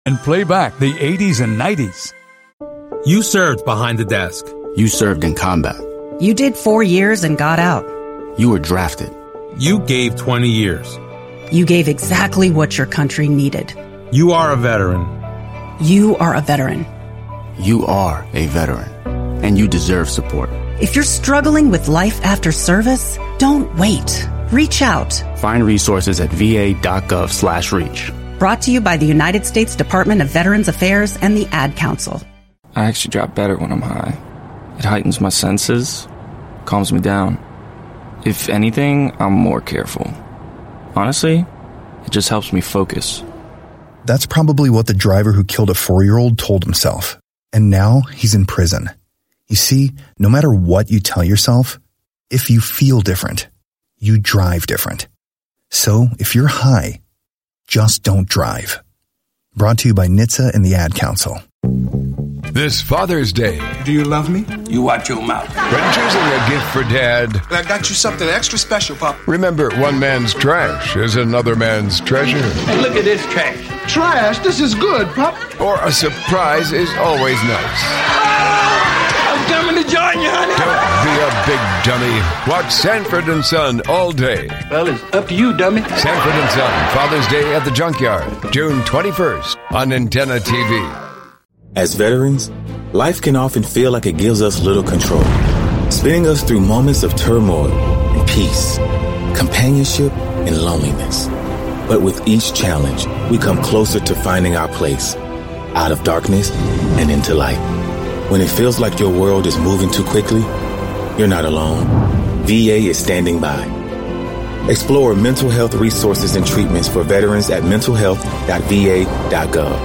and play back the 80s and 90s. You served behind the desk. You served in combat. You did 4 years and got out. You were drafted. You gave 20 years. You gave exactly what your country needed. You are a veteran. You are a veteran. You are a veteran, and you deserve support. If you're struggling with life after service, don't wait. Reach out. Find resources at va.gov/reach. Brought to you by the United States Department of Veterans Affairs and the Ad Council. I actually drop better when I'm high. It heightens my senses, calms me down. If anything, I'm more careful. Honestly, it just helps me focus. That's probably what the driver who killed a 4-year-old told himself. And now he's in prison. You see, no matter what you tell yourself, if you feel different, you drive different. So if you're high, just don't drive. Brought to you by NHTSA and the Ad Council. This Father's Day. Do you love me? You watch your mouth. When choosing a gift for Dad, I got you something extra special, Pop. remember one man's trash is another man's treasure. Hey, look at this trash. Trash? This is good, Pop. Or a surprise is always nice. I'm coming to join you, honey. Don't be a big dummy. Watch Sanford and Son all day. Well, it's up to you, dummy. Sanford and Son, Father's Day at the Junkyard, June 21st on Antenna TV. As veterans, life can often feel like it gives us little control, spinning us through moments of turmoil and peace, companionship and loneliness. But with each challenge, we come closer to finding our place, out of darkness and into light. When it feels like your world is moving too quickly, you're not alone. VA is standing by. Explore mental health resources and treatments for veterans at mentalhealth.va.gov.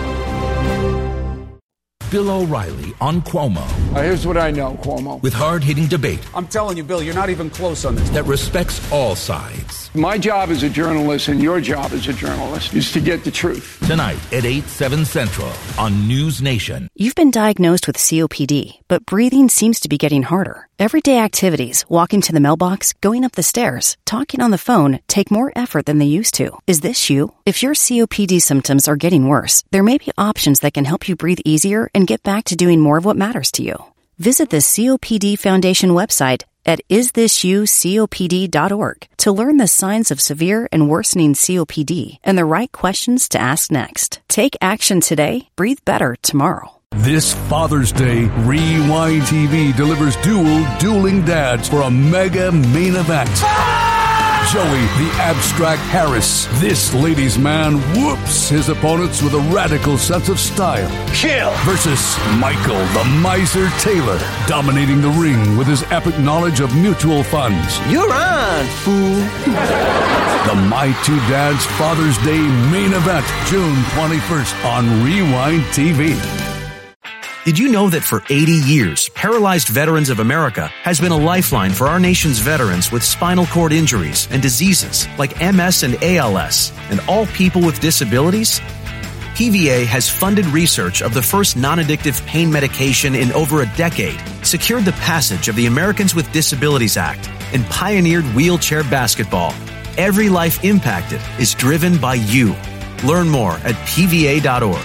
Bill O'Reilly on Cuomo. Here's what I know, Cuomo. With hard-hitting debate. I'm telling you, Bill, you're not even close on this. That respects all sides. My job as a journalist and your job as a journalist is to get the truth. Tonight at 8, 7 Central on News Nation. You've been diagnosed with COPD, but breathing seems to be getting harder. Everyday activities, walking to the mailbox, going up the stairs, talking on the phone, take more effort than they used to. Is this you? If your COPD symptoms are getting worse, there may be options that can help you breathe easier and get back to doing more of what matters to you. Visit the COPD Foundation website at isthisyoucopd.org to learn the signs of severe and worsening COPD and the right questions to ask next. Take action today. Breathe better tomorrow. This Father's Day, Rewind TV delivers dueling dads for a mega main event. Joey, the abstract Harris, this ladies' man, whoops his opponents with a radical sense of style. Kill! Versus Michael, the miser Taylor, dominating the ring with his epic knowledge of mutual funds. You're on, fool. The My Two Dads Father's Day main event, June 21st on Rewind TV. Did you know that for 80 years, Paralyzed Veterans of America has been a lifeline for our nation's veterans with spinal cord injuries and diseases like MS and ALS, and all people with disabilities? PVA has funded research of the first non-addictive pain medication in over a decade, secured the passage of the Americans with Disabilities Act, and pioneered wheelchair basketball. Every life impacted is driven by you. Learn more at pva.org.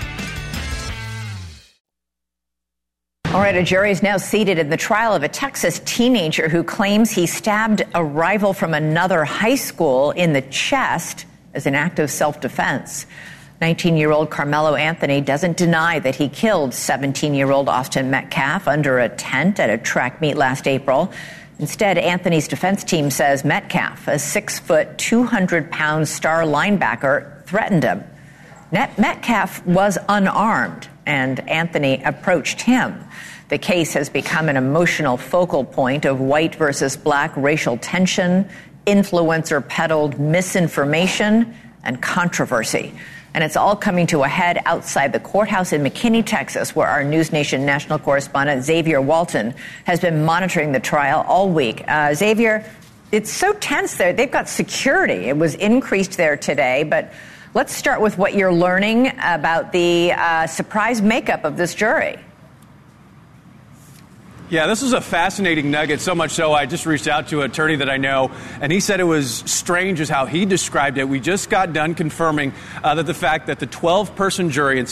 All right, a jury is now seated in the trial of a Texas teenager who claims he stabbed a rival from another high school in the chest as an act of self-defense. 19-year-old Carmelo Anthony doesn't deny that he killed 17-year-old Austin Metcalf under a tent at a track meet last April. Instead, Anthony's defense team says Metcalf, a 6-foot, 200-pound star linebacker, threatened him. Metcalf was unarmed, and Anthony approached him. The case has become an emotional focal point of white versus black racial tension, influencer-peddled misinformation, and controversy. And it's all coming to a head outside the courthouse in McKinney, Texas, where our News Nation national correspondent Xavier Walton has been monitoring the trial all week. Xavier, it's so tense there. They've got security. It was increased there today, but let's start with what you're learning about the surprise makeup of this jury. Yeah, this was a fascinating nugget, so much so I just reached out to an attorney that I know, and he said it was strange as how he described it. We just got done confirming that the fact that the 12-person jury in